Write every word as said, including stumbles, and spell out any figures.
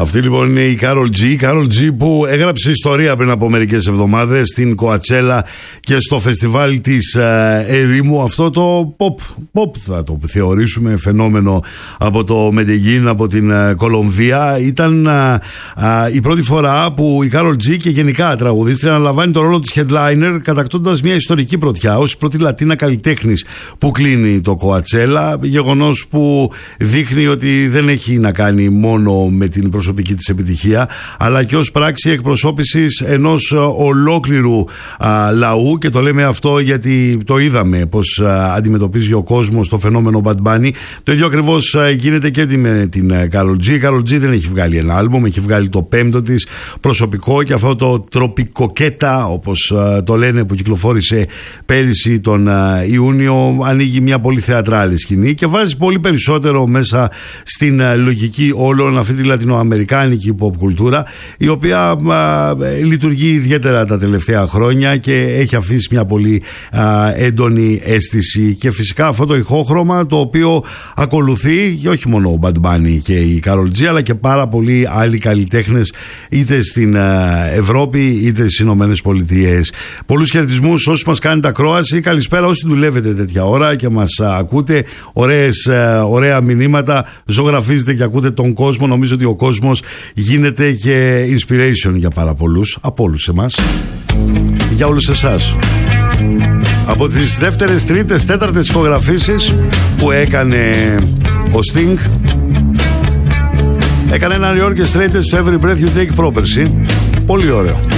Αυτή λοιπόν είναι η Karol G. Η Karol G που έγραψε ιστορία πριν από μερικές εβδομάδες στην Κοατσέλα και στο φεστιβάλ της ε, ερήμου. Αυτό το pop, pop θα το θεωρήσουμε φαινόμενο από το Μεντεγίν, από την ε, Κολομβία. Ήταν ε, ε, η πρώτη φορά που η Karol G και γενικά τραγουδίστρια αναλαμβάνει τον ρόλο της headliner, κατακτώντας μια ιστορική πρωτιά ως πρώτη Λατίνα καλλιτέχνης που κλείνει το Κοατσέλα. Γεγονός που δείχνει ότι δεν έχει να κάνει μόνο με την προσωπική της επιτυχία, αλλά και ως πράξη εκπροσώπησης ενός ολόκληρου α, λαού, και το λέμε αυτό γιατί το είδαμε πως α, αντιμετωπίζει ο κόσμος το φαινόμενο Bad Bunny. Το ίδιο ακριβώς α, γίνεται και με την Karol G. Η Karol G δεν έχει βγάλει ένα άλμπουμ, έχει βγάλει το πέμπτο της προσωπικό, και αυτό το τροπικοκέτα όπως α, το λένε, που κυκλοφόρησε πέρυσι τον α, Ιούνιο, ανοίγει μια πολύ θεατράλη σκηνή και βάζει πολύ περισσότερο μέσα στην α, λογική όλων αυτή τη λατινοαμερικάνικη pop κουλτούρα, η οποία α, λειτουργεί ιδιαίτερα τα τελευταία χρόνια και έχει αφήσει μια πολύ α, έντονη αίσθηση. Και φυσικά αυτό το ηχόχρωμα το οποίο ακολουθεί, και όχι μόνο ο Bad Bunny και η Karol G, αλλά και πάρα πολλοί άλλοι καλλιτέχνες, είτε στην α, Ευρώπη είτε στις Ηνωμένες Πολιτείες. Πολλούς χαιρετισμούς όσοι μας κάνετε ακρόαση. Καλησπέρα όσοι δουλεύετε τέτοια ώρα και μας α, ακούτε. Ωραίες, α, ωραία μηνύματα, ζωγραφίζετε και ακούτε τον κόσμο. Νομίζω ότι ο κόσμος γίνεται και inspiration για πάρα πολλούς, από όλους εμάς, για όλους εσάς. Από τις δεύτερες, τρίτες, τέταρτες ηχογραφήσεις που έκανε ο Sting, έκανε ένα reorchestrated στο Every Breath You Take πρόπερση. Πολύ ωραίο.